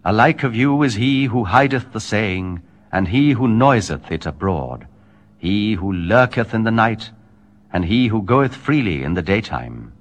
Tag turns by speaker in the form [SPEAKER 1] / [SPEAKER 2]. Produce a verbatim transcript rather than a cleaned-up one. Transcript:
[SPEAKER 1] Alike of you is he who hideth the saying, and he who noiseth it abroad, he who lurketh in the night, and he who goeth freely in the daytime.